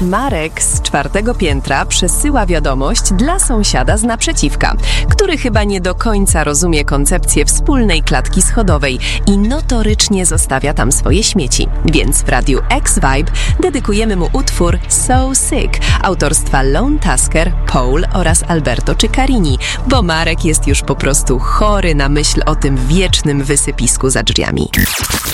Marek z 4. piętra przesyła wiadomość dla sąsiada z naprzeciwka, który chyba nie do końca rozumie koncepcję wspólnej klatki schodowej i notorycznie zostawia tam swoje śmieci. Więc w radiu X-Vibe dedykujemy mu utwór So Sick autorstwa Lone Tusker, Paul oraz Alberto Ciccarini, bo Marek jest już po prostu chory na myśl o tym wiecznym wysypisku za drzwiami.